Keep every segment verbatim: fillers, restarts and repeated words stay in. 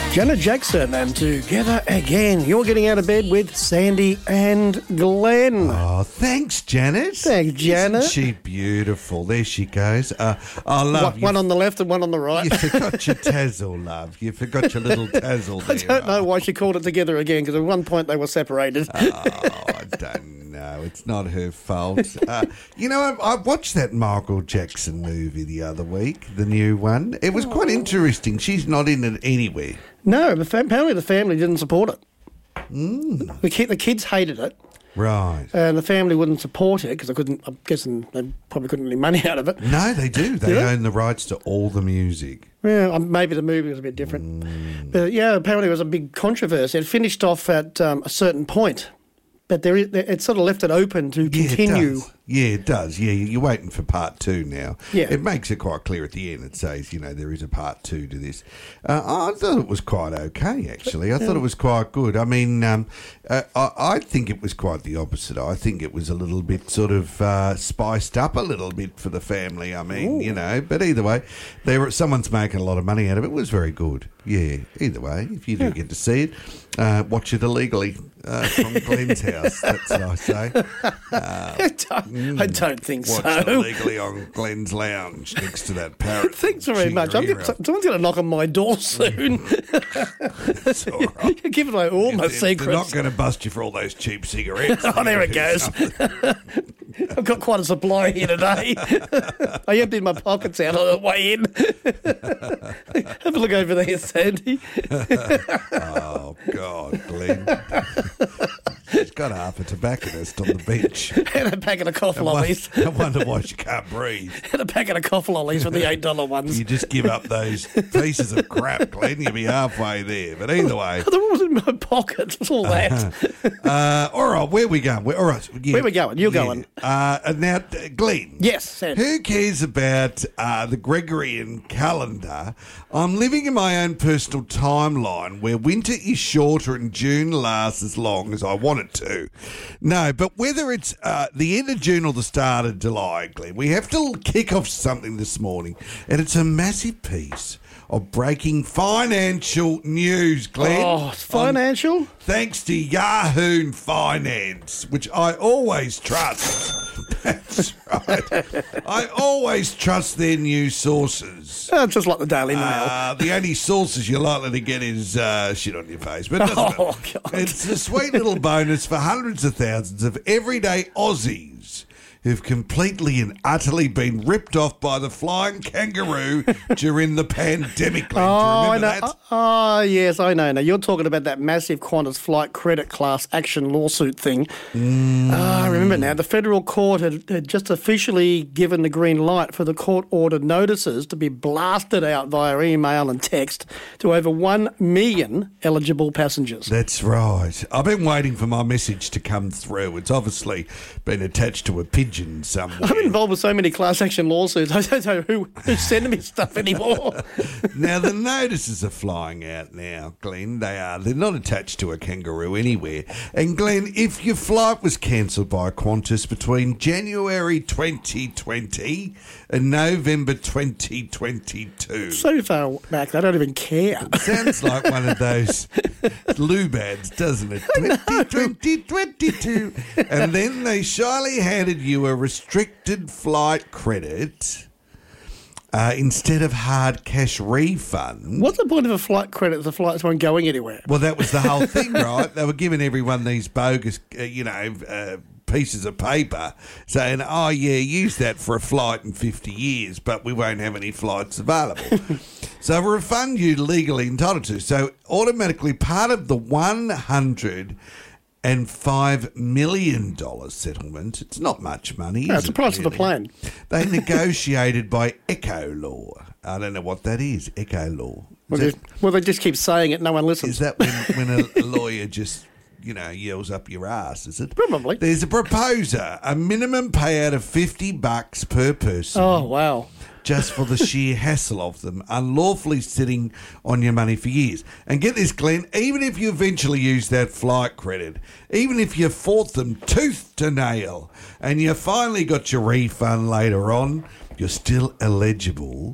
Janet Jackson and Together Again. You're getting out of bed with Sandy and Glenn. Oh, thanks, Janet. Thanks, Janet. Isn't she beautiful? There she goes. Uh, I love one, you. one on the left and one on the right. You forgot your tassel, love. You forgot your little tassel there. I don't know why she called it Together Again, because at one point they were separated. Oh, I don't know. It's not her fault. Uh, you know, I, I watched that Michael Jackson movie the other week, the new one. It was quite interesting. She's not in it anywhere. No, the fam- apparently the family didn't support it. Mm. The, ki- the kids hated it. Right. And the family wouldn't support it because I couldn't. I'm guessing they probably couldn't get any money out of it. No, they do. They Do they? own the rights to all the music. Yeah, um, maybe the movie was a bit different. Mm. But yeah, apparently it was a big controversy. It finished off at um, a certain point, but there is, it sort of left it open to Yeah, continue. it does. Yeah, it does. Yeah, you're waiting for part two now. Yeah. It makes it quite clear at the end. It says, you know, there is a part two to this. Uh, I thought it was quite okay, actually. I thought it was quite good. I mean, um, uh, I, I think it was quite the opposite. I think it was a little bit sort of uh, spiced up a little bit for the family. I mean, Ooh. you know, but either way, they were, someone's making a lot of money out of it. It was very good. Yeah, either way, if you do Yeah. get to see it, uh, watch it illegally uh, from Glenn's house. That's what I say. Uh, I, don't, I don't think Watch so. it illegally on Glenn's lounge next to that parrot. Thanks very much. I'm Chingera. getting, someone's going to knock on my door soon. That's all right. You're giving away all my They're- They're not secrets. going to bust you for all those cheap cigarettes. Oh, there it They're goes. gonna do something. I've got quite a supply here today. I emptied my pockets out on the way in. Have a look over there, Sandy. Oh, God, Glenn. She's got half a tobacconist on the bench. And a packet of cough I won- lollies. I wonder why she can't breathe. And a packet of cough lollies for the eight dollar ones. You just give up those pieces of crap, Glenn. You'll be halfway there. But either way. They're all in my pockets. What's all that? Uh, all right, where we going? Where, all right, yeah, Where we going? You're yeah. going. Uh, and now, uh, Glenn. Yes, Sandy. Who cares about uh, the Gregorian calendar? I'm living in my own personal timeline where winter is shorter and June lasts as long as I want it to. No, but whether it's uh, the end of June or the start of July, Glenn, we have to kick off something this morning, and it's a massive piece of breaking financial news, Glenn. Oh, it's financial? On- thanks to Yahoo Finance, which I always trust. That's right. I always trust their news sources. Oh, just like the Daily Mail. Uh, the only sources you're likely to get is uh, shit on your face. But it doesn't Oh, matter. God. It's a sweet little bonus for hundreds of thousands of everyday Aussies who've completely and utterly been ripped off by the flying kangaroo during the pandemic. Glenn. Do you Oh, I remember know. that? Oh, yes, I know. Now, you're talking about that massive Qantas flight credit class action lawsuit thing. Mm. Ah, I remember now. The federal court had, had just officially given the green light for the court-ordered notices to be blasted out via email and text to over one million eligible passengers. That's right. I've been waiting for my message to come through. It's obviously been attached to a pigeon somewhere. I'm involved with so many class action lawsuits. I don't know who, who's sending me stuff anymore. Now, the notices are flying out now, Glenn. They are. They're not attached to a kangaroo anywhere. And, Glenn, if your flight was cancelled by Qantas between January twenty twenty and November twenty twenty-two... So far back, they don't even care. Sounds like one of those lube ads, doesn't it? twenty twenty, twenty-two. And then they shyly handed you a restricted flight credit uh, instead of hard cash refund. What's the point of a flight credit if the flights weren't going anywhere? Well, that was the whole thing, right? They were giving everyone these bogus, uh, you know, uh, pieces of paper saying, oh, yeah, use that for a flight in fifty years, but we won't have any flights available. So a refund you're legally entitled to. So automatically part of the one hundred five million dollars settlement, it's not much money, No, is it's the it, price of the really? plane. They negotiated by Echo Law. I don't know what that is, Echo Law. Well, Is they, that- well, they just keep saying it, no one listens. is that when, when a, a lawyer just, you know, yells up your ass, is it? Probably. There's a proposer, a minimum payout of fifty bucks per person. Oh, wow. Just for the sheer hassle of them, unlawfully sitting on your money for years. And get this, Glenn, even if you eventually use that flight credit, even if you fought them tooth to nail and you finally got your refund later on, you're still eligible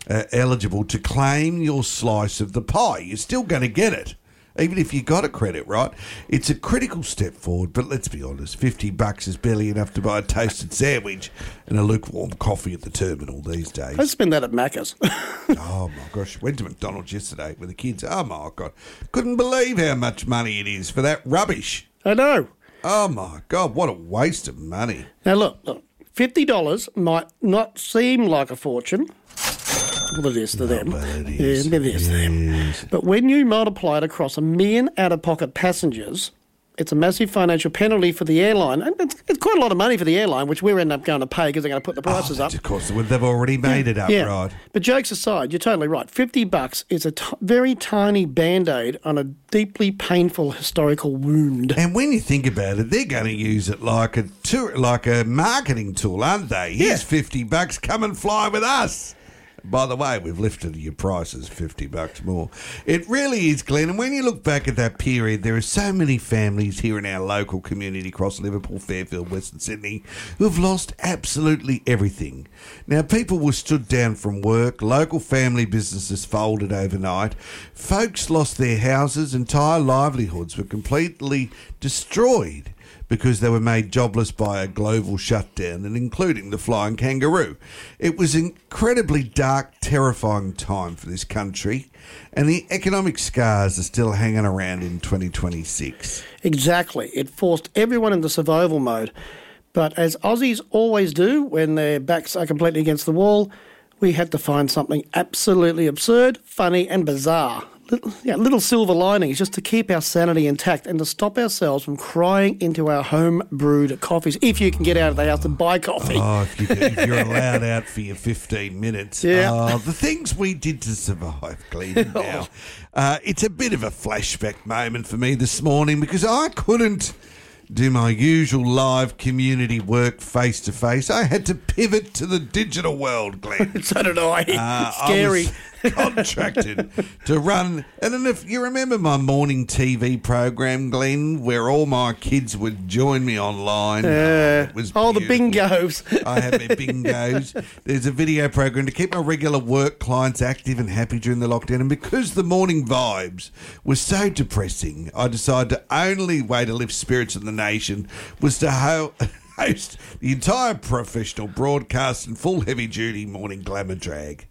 uh, eligible to claim your slice of the pie. You're still going to get it, even if you got a credit, right? It's a critical step forward, but let's be honest, fifty bucks is barely enough to buy a toasted sandwich and a lukewarm coffee at the terminal these days. I spend that at Macca's. Oh, my gosh. Went to McDonald's yesterday with the kids. Oh, my God. Couldn't believe how much money it is for that rubbish. I know. Oh, my God. What a waste of money. Now, look, look, fifty dollars might not seem like a fortune. Well, it is to them. But it is. Yeah, it is to them. But when you multiply it across a million out-of-pocket passengers, it's a massive financial penalty for the airline. And it's, it's quite a lot of money for the airline, which we're ending up going to pay because they're going to put the prices oh, up. Of course, they've already made yeah, it up, yeah. right? But jokes aside, you're totally right. fifty bucks is a t- very tiny Band-Aid on a deeply painful historical wound. And when you think about it, they're going to use it like a tour, like a marketing tool, aren't they? Here's Yeah. fifty bucks, come and fly with us. By the way, we've lifted your prices fifty bucks more. It really is, Glenn. And when you look back at that period, there are so many families here in our local community across Liverpool, Fairfield, Western Sydney who have lost absolutely everything. Now, people were stood down from work. Local family businesses folded overnight. Folks lost their houses. Entire livelihoods were completely destroyed because they were made jobless by a global shutdown, and including the flying kangaroo. It was an incredibly dark, terrifying time for this country, and the economic scars are still hanging around in twenty twenty-six. Exactly. It forced everyone into survival mode. But as Aussies always do when their backs are completely against the wall, we had to find something absolutely absurd, funny and bizarre. Little, yeah, little silver linings just to keep our sanity intact and to stop ourselves from crying into our home-brewed coffees, if you can get out of the house to buy coffee. Oh, if, you, if you're allowed out for your fifteen minutes. Yeah. Oh, the things we did to survive, Glenn, now. Uh, it's a bit of a flashback moment for me this morning because I couldn't do my usual live community work face-to-face. I had to pivot to the digital world, Glenn. So did I. Uh, Scary. I was contracted to run. And then if you remember my morning T V program, Glenn, where all my kids would join me online. Uh, oh, it was oh, the beautiful. bingos. I have my bingos. There's a video program to keep my regular work clients active and happy during the lockdown. And because the morning vibes were so depressing, I decided the only way to lift spirits in the nation was to ho- host the entire professional broadcast and full heavy-duty morning glamour drag.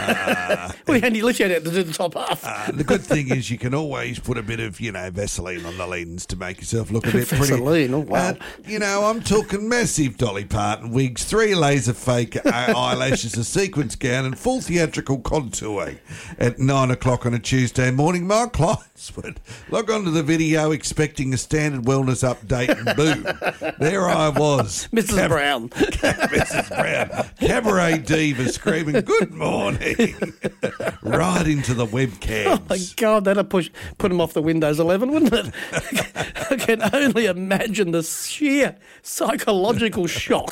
Uh, Well, and you literally had to do the top half. uh, the good thing is you can always put a bit of, you know, Vaseline on the lens to make yourself look a bit pretty. Vaseline, oh, wow. Uh, you know, I'm talking massive Dolly Parton wigs, three laser fake eyelashes, a sequence gown, and full theatrical contouring at nine o'clock on a Tuesday morning. My clients would log onto the video expecting a standard wellness update, and boom, there I was. Missus Cab- Brown. Missus Brown, cabaret diva screaming, "Good morning," right into the webcams. Oh, my God, that'd push, put him off the Windows eleven, wouldn't it? I can only imagine the sheer psychological shock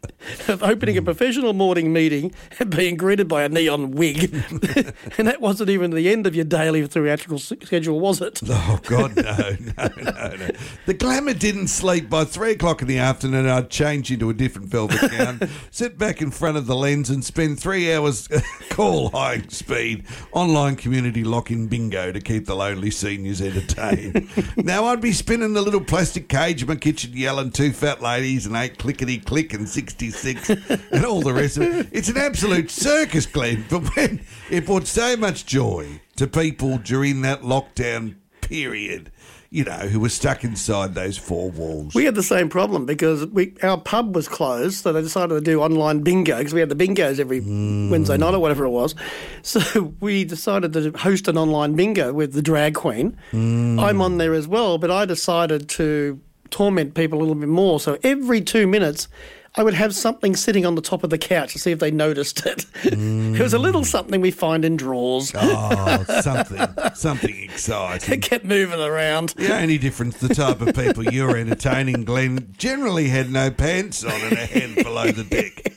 of opening a professional morning meeting and being greeted by a neon wig. And that wasn't even the end of your daily theatrical schedule, was it? Oh, God, no, no, no, no. The glamour didn't sleep. By three o'clock in the afternoon, I'd change into a different velvet gown, sit back in front of the lens and spend three hours call high speed online community lock-in bingo to keep the lonely seniors entertained. Now, I'd be spinning the little plastic cage in my kitchen yelling two fat ladies and eight clickety-click and sixty-six and all the rest of it. It's an absolute circus, Glenn, but when it brought so much joy to people during that lockdown period, you know, who were stuck inside those four walls. We had the same problem because we our pub was closed, so they decided to do online bingo because we had the bingos every mm. Wednesday night or whatever it was. So we decided to host an online bingo with the drag queen. Mm. I'm on there as well, but I decided to torment people a little bit more. So every two minutes, I would have something sitting on the top of the couch to see if they noticed it. Mm. It was a little something we find in drawers. Oh, something, something exciting. It kept moving around. The only difference, the type of people you're entertaining, Glenn, generally had no pants on and a hand below the deck.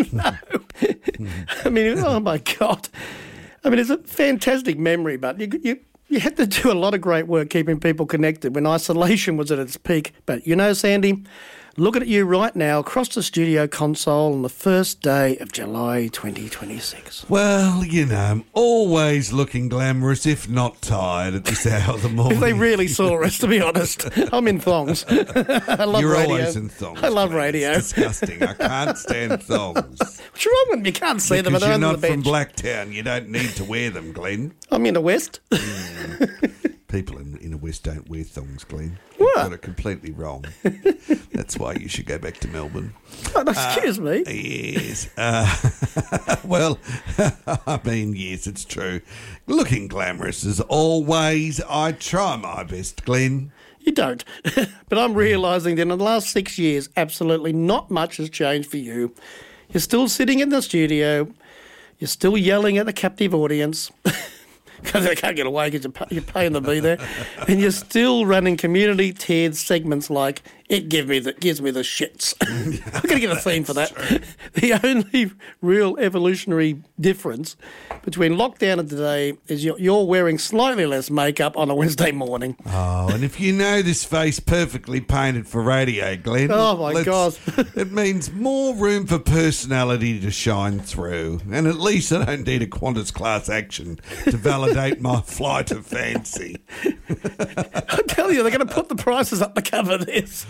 No. I mean, oh my God. I mean, it's a fantastic memory, but you, you, you had to do a lot of great work keeping people connected when isolation was at its peak. But you know, Sandy, looking at you right now across the studio console on the first day of July twenty twenty-six. Well, you know, I'm always looking glamorous, if not tired, at this hour of the morning. If they really saw us, to be honest. I'm in thongs. I love You're radio. always in thongs. I love Glenn. radio. It's disgusting. I can't stand thongs. What's wrong with them? You can't see them. Because They're you're under not the from bench. Blacktown. You don't need to wear them, Glenn. I'm in the West. People in, in the West don't wear thongs, Glenn. What? You've got it completely wrong. That's why you should go back to Melbourne. Oh, excuse me. Yes. Uh, well, I mean, yes, it's true. Looking glamorous as always. I try my best, Glenn. You don't. But I'm realising that in the last six years, absolutely not much has changed for you. You're still sitting in the studio. You're still yelling at the captive audience. Because they can't get away because you're, pay, you're paying to be there. And you're still running community-tiered segments like, it give me the, gives me the shits. I'm going to get a theme for that. True. The only real evolutionary difference between lockdown and today is you're, you're wearing slightly less makeup on a Wednesday morning. Oh, and if you know this face perfectly painted for radio, Glenn. Oh, my let's- God. It means more room for personality to shine through. And at least I don't need a Qantas class action to validate my flight of fancy. I tell you, they're going to put the prices up to cover this.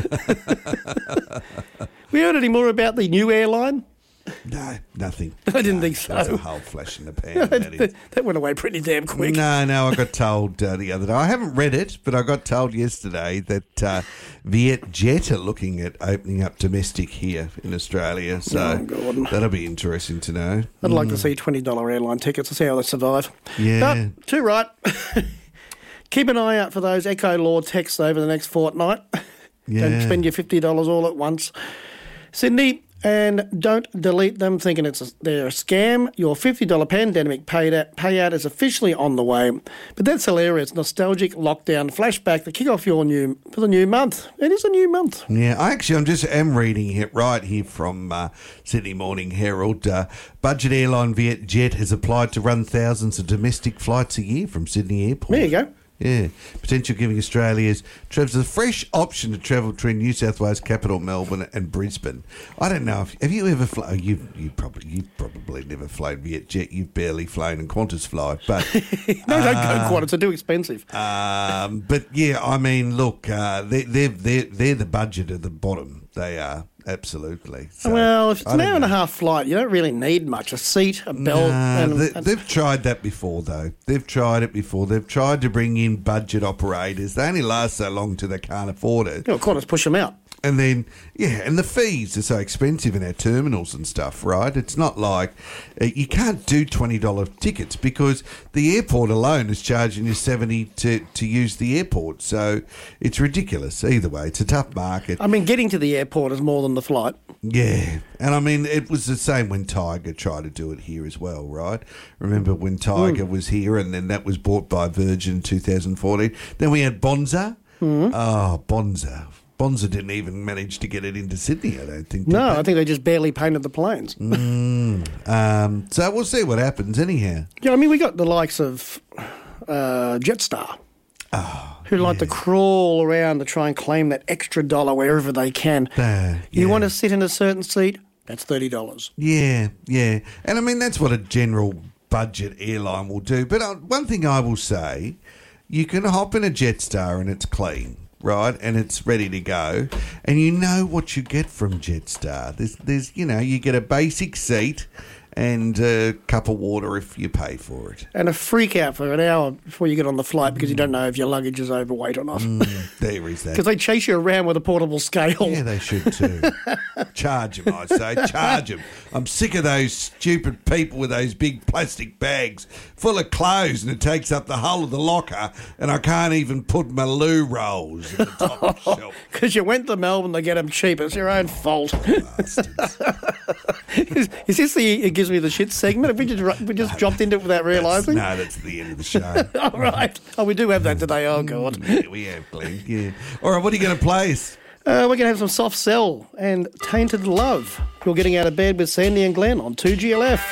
We heard any more about the new airline? No, nothing. I didn't No, think so. That's a whole flash in the pan. That is. That went away pretty damn quick. No, no, I got told uh, the other day. I haven't read it, but I got told yesterday that uh, Vietjet are looking at opening up domestic here in Australia. So Oh, God. that'll be interesting to know. I'd like to see twenty dollars airline tickets to see how they survive. Yeah. But, too right. Keep an eye out for those Echo Law texts over the next fortnight. Don't Yeah. spend your fifty dollars all at once. Sydney, and don't delete them thinking it's a, they're a scam. Your fifty dollars pandemic payout, payout is officially on the way. But that's hilarious. Nostalgic lockdown flashback to kick off your new for the new month. It is a new month. Yeah, I actually, I'm just am reading it right here from uh, Sydney Morning Herald. Uh, budget airline Vietjet has applied to run thousands of domestic flights a year from Sydney Airport. There you go. Yeah, potential giving Australia's travellers a fresh option to travel between New South Wales capital Melbourne and Brisbane. I don't know if have you ever flown? You you probably you probably never flown Vietjet. You've barely flown in Qantas flight, but No, don't go quite. It's too expensive. um, but yeah, I mean, look, uh, they they they're they're the budget at the bottom. They are. Absolutely. So, Well, if it's I an don't hour and a know. half flight, you don't really need much. A seat, a belt. Nah, and, they, and- they've tried that before, though. They've tried it before. They've tried to bring in budget operators. They only last so long till they can't afford it. you know, Qantas push them out. And then, yeah, and the fees are so expensive in our terminals and stuff, right? It's not like uh, you can't do twenty dollars tickets because the airport alone is charging you seventy dollars to, to use the airport. So it's ridiculous. Either way, it's a tough market. I mean, getting to the airport is more than the flight. Yeah, and I mean, it was the same when Tiger tried to do it here as well, right? Remember when Tiger was here and then that was bought by Virgin in two thousand fourteen? Then we had Bonza. Oh, Bonza. Bonza didn't even manage to get it into Sydney, I don't think. did No, they? I think they just barely painted the planes. Um, so we'll see what happens anyhow. Yeah, I mean, we got the likes of uh, Jetstar, Oh, who like to crawl around to try and claim that extra dollar wherever they can. uh, You yeah. want to sit in a certain seat? That's thirty dollars. Yeah, yeah. And I mean, that's what a general budget airline will do. But uh, one thing I will say, you can hop in a Jetstar and it's clean, right? And it's ready to go. And you know what you get from Jetstar. There's, there's you know, you get a basic seat and a cup of water if you pay for it. And a freak out for an hour before you get on the flight because you don't know if your luggage is overweight or not. There is that. Because they chase you around with a portable scale. Yeah, they should too. Charge them, I say. Charge them. I'm sick of those stupid people with those big plastic bags full of clothes and it takes up the whole of the locker and I can't even put my loo rolls in the top of the shelf. Because you went to Melbourne to get them cheap. It's your own fault. Bastards. is, is this the It Gives Me the Shit segment? Have we just, we just dropped into it without realising? No, that's the end of the show. All right. Oh, we do have that today. Oh, God. Yeah, we have, Glenn. Yeah. All right, what are you going to play us? Uh, we're going to have some Soft Cell and Tainted Love. You're getting out of bed with Sandy and Glenn on two G L F.